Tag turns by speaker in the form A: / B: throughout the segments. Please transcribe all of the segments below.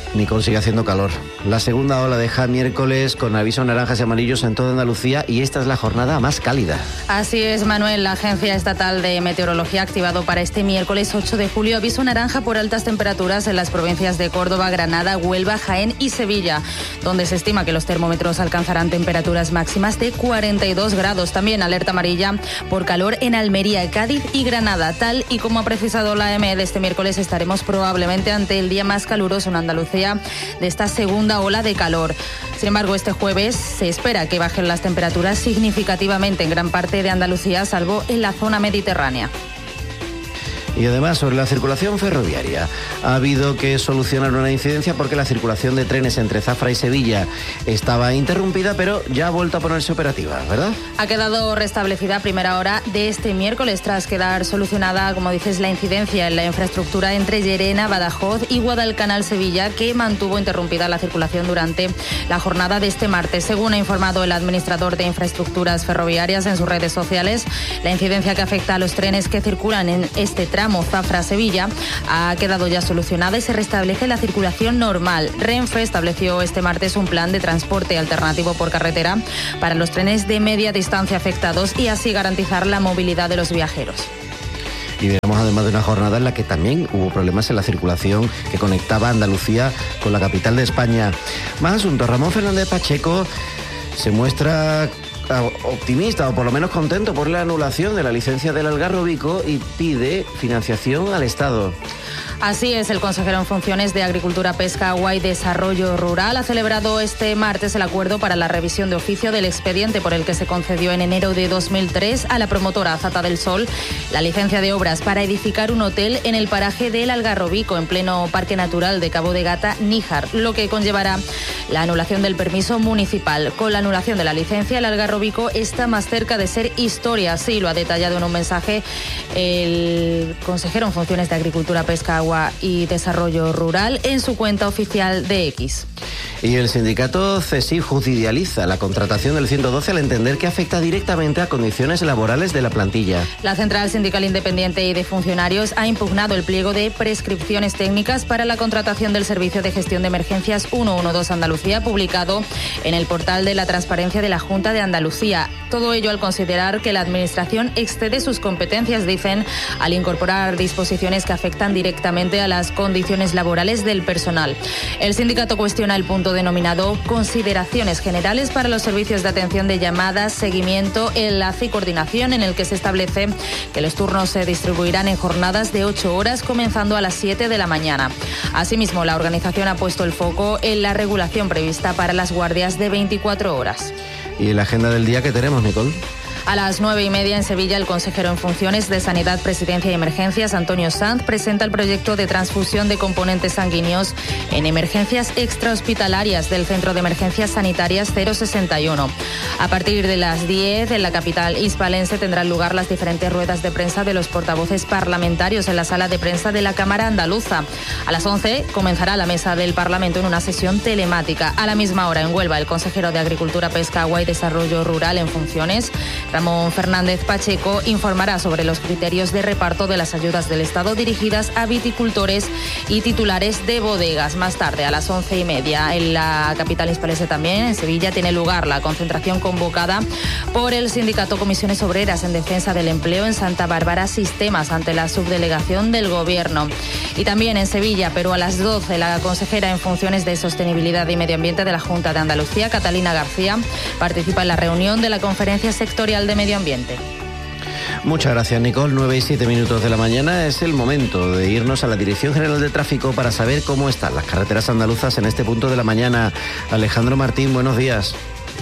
A: Nicole, sigue haciendo calor. La segunda ola deja miércoles con avisos naranjas y amarillos en toda Andalucía y esta es la jornada más cálida.
B: Así es, Manuel. La Agencia Estatal de Meteorología ha activado para este miércoles 8 de julio aviso naranja por altas temperaturas en las provincias de Córdoba, Granada, Huelva, Jaén y Sevilla, donde se estima que los termómetros alcanzarán temperaturas máximas de 42 grados. También alerta amarilla por calor en Almería, Cádiz y Granada. Tal y como ha precisado la AEMET, este miércoles estaremos probablemente ante el día más caluroso en Andalucía de esta segunda ola de calor. Sin embargo, este jueves se espera que bajen las temperaturas significativamente en gran parte de Andalucía, salvo en la zona mediterránea.
A: Y además, sobre la circulación ferroviaria, ha habido que solucionar una incidencia porque la circulación de trenes entre Zafra y Sevilla estaba interrumpida, pero ya ha vuelto a ponerse operativa, ¿verdad?
B: Ha quedado restablecida a primera hora de este miércoles tras quedar solucionada, como dices, la incidencia en la infraestructura entre Llerena, Badajoz y Guadalcanal-Sevilla, que mantuvo interrumpida la circulación durante la jornada de este martes. Según ha informado el administrador de infraestructuras ferroviarias en sus redes sociales, la incidencia que afecta a los trenes que circulan en este tramo Zafra-Sevilla ha quedado ya solucionada y se restablece la circulación normal. Renfe estableció este martes un plan de transporte alternativo por carretera para los trenes de media distancia afectados y así garantizar la movilidad de los viajeros.
A: Y veremos además de una jornada en la que también hubo problemas en la circulación que conectaba Andalucía con la capital de España. Más asuntos. Ramón Fernández Pacheco se muestra optimista o por lo menos contento por la anulación de la licencia del Algarrobico y pide financiación al Estado.
B: Así es, el consejero en funciones de Agricultura, Pesca, Agua y Desarrollo Rural ha celebrado este martes el acuerdo para la revisión de oficio del expediente por el que se concedió en enero de 2003 a la promotora Azata del Sol la licencia de obras para edificar un hotel en el paraje del Algarrobico, en pleno Parque Natural de Cabo de Gata, Níjar, lo que conllevará la anulación del permiso municipal. Con la anulación de la licencia, el Algarrobico está más cerca de ser historia, así lo ha detallado en un mensaje el consejero en funciones de Agricultura, Pesca, Agua y Desarrollo Rural en su cuenta oficial de X.
A: Y el sindicato CESIF judicializa la contratación del 112 al entender que afecta directamente a condiciones laborales de la plantilla.
B: La Central Sindical Independiente y de Funcionarios ha impugnado el pliego de prescripciones técnicas para la contratación del Servicio de Gestión de Emergencias 112 Andalucía, publicado en el portal de la Transparencia de la Junta de Andalucía. Todo ello al considerar que la Administración excede sus competencias, dicen, al incorporar disposiciones que afectan directamente a las condiciones laborales del personal. El sindicato cuestiona el punto denominado consideraciones generales para los servicios de atención de llamadas, seguimiento, enlace y coordinación, en el que se establece que los turnos se distribuirán en jornadas de 8 horas comenzando a las 7 de la mañana. Asimismo, la organización ha puesto el foco en la regulación prevista para las guardias de 24 horas.
A: ¿Y en la agenda del día qué tenemos, Nicole?
B: A las 9:30 en Sevilla, el consejero en funciones de Sanidad, Presidencia y Emergencias, Antonio Sanz, presenta el proyecto de transfusión de componentes sanguíneos en emergencias extrahospitalarias del Centro de Emergencias Sanitarias 061. A partir de las 10, en la capital hispalense tendrán lugar las diferentes ruedas de prensa de los portavoces parlamentarios en la sala de prensa de la Cámara Andaluza. A las 11 comenzará la mesa del Parlamento en una sesión telemática. A la misma hora, en Huelva, el consejero de Agricultura, Pesca, Agua y Desarrollo Rural en funciones, Ramón Fernández Pacheco, informará sobre los criterios de reparto de las ayudas del Estado dirigidas a viticultores y titulares de bodegas. Más tarde, a las 11:30, en la capital hispalense también, en Sevilla, tiene lugar la concentración convocada por el sindicato Comisiones Obreras en defensa del empleo en Santa Bárbara Sistemas ante la subdelegación del Gobierno. Y también en Sevilla, pero a las 12, la consejera en funciones de Sostenibilidad y Medio Ambiente de la Junta de Andalucía, Catalina García, participa en la reunión de la Conferencia Sectorial de Medio Ambiente.
A: Muchas gracias, Nicole. 9:07 de la mañana. Es el momento de irnos a la Dirección General de Tráfico para saber cómo están las carreteras andaluzas en este punto de la mañana. Alejandro Martín, buenos días.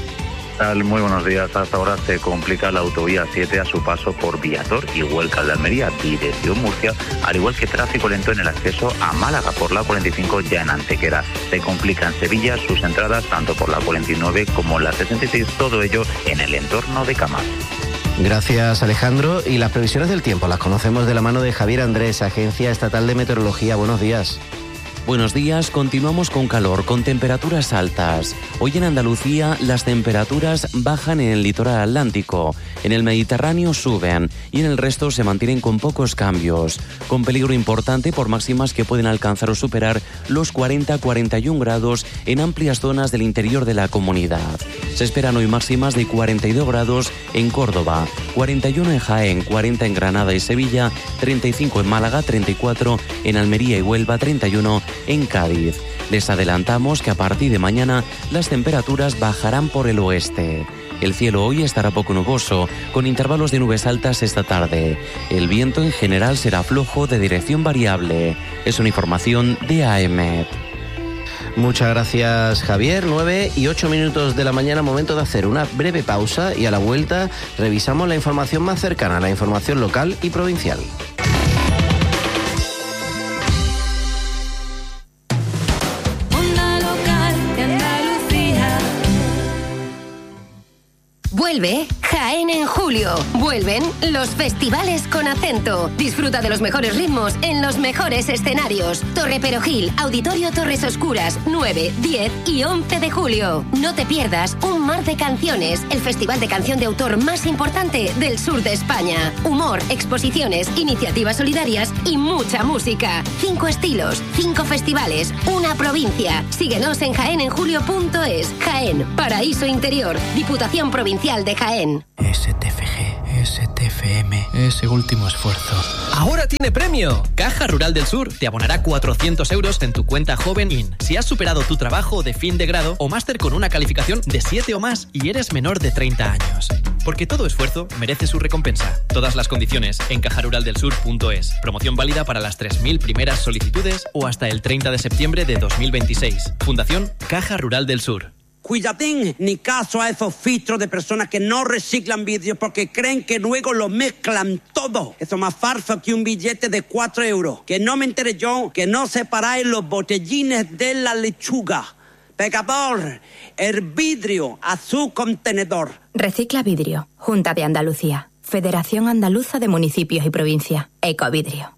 C: Muy buenos días. Hasta ahora se complica la autovía 7 a su paso por Viator y Huelca de Almería, dirección Murcia, al igual que tráfico lento en el acceso a Málaga por la 45 ya en Antequera. Se complica en Sevilla sus entradas tanto por la 49 como la 66, todo ello en el entorno de Camar.
A: Gracias, Alejandro. Y las previsiones del tiempo las conocemos de la mano de Javier Andrés, Agencia Estatal de Meteorología. Buenos días.
D: Buenos días, continuamos con calor, con temperaturas altas. Hoy en Andalucía las temperaturas bajan en el litoral atlántico, en el Mediterráneo suben y en el resto se mantienen con pocos cambios, con peligro importante por máximas que pueden alcanzar o superar los 40-41 grados en amplias zonas del interior de la comunidad. Se esperan hoy máximas de 42 grados en Córdoba, 41 en Jaén, 40 en Granada y Sevilla, 35 en Málaga, 34 en Almería y Huelva, 31 en Cádiz. Les adelantamos que a partir de mañana las temperaturas bajarán por el oeste. El cielo hoy estará poco nuboso, con intervalos de nubes altas esta tarde. El viento en general será flojo de dirección variable. Es una información de AEMET.
A: Muchas gracias, Javier. 9:08 de la mañana, momento de hacer una breve pausa y a la vuelta revisamos la información más cercana, la información local y provincial.
E: Vuelve Jaén en julio. Vuelven los festivales con acento. Disfruta de los mejores ritmos en los mejores escenarios. Torre Perojil, Auditorio Torres Oscuras, 9, 10 y 11 de julio. No te pierdas Un Mar de Canciones, el festival de canción de autor más importante del sur de España. Humor, exposiciones, iniciativas solidarias y mucha música. 5 estilos, 5 festivales, una provincia. Síguenos en jaenenjulio.es. Jaén, Paraíso Interior, Diputación Provincial de Jaén.
F: STFG, STFM, ese último esfuerzo.
G: ¡Ahora tiene premio! Caja Rural del Sur te abonará 400 euros en tu cuenta Joven IN si has superado tu trabajo de fin de grado o máster con una calificación de 7 o más y eres menor de 30 años. Porque todo esfuerzo merece su recompensa. Todas las condiciones en cajaruraldelsur.es. Promoción válida para las 3.000 primeras solicitudes o hasta el 30 de septiembre de 2026. Fundación Caja Rural del Sur.
H: Cuidadín, ni caso a esos filtros de personas que no reciclan vídeos porque creen que luego lo mezclan todo. Eso es más falso que un billete de 4 euros. Que no me enteré yo, que no separáis los botellines de la lechuga. Pecador, el vidrio a su contenedor.
I: Recicla Vidrio, Junta de Andalucía, Federación Andaluza de Municipios y Provincias, Ecovidrio.